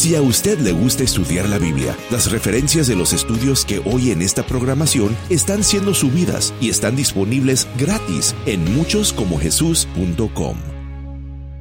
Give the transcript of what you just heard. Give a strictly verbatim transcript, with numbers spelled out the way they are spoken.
Si a usted le gusta estudiar la Biblia, las referencias de los estudios que hoy en esta programación están siendo subidas y están disponibles gratis en muchos como jesús punto com.